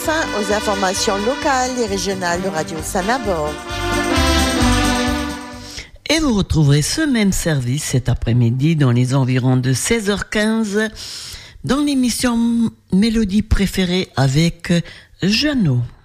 fin aux informations locales et régionales de Radio Sanabord. Et vous retrouverez ce même service cet après-midi dans les environs de 16h15 dans l'émission Mélodie préférée avec Jeannot.